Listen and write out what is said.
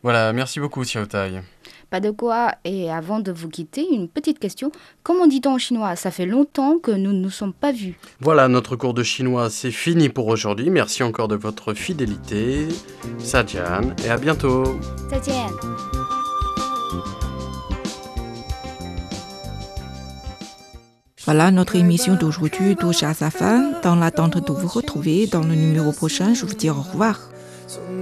Voilà, merci beaucoup Xiao Tai. Pas de quoi. Et avant de vous quitter, une petite question. Comment dit-on en chinois? Ça fait longtemps que nous ne nous sommes pas vus. Voilà, notre cours de chinois, c'est fini pour aujourd'hui. Merci encore de votre fidélité. Sadian, et à bientôt. 再见。 Voilà, notre émission d'aujourd'hui touche à sa fin. Dans l'attente de vous retrouver dans le numéro prochain, je vous dis au revoir.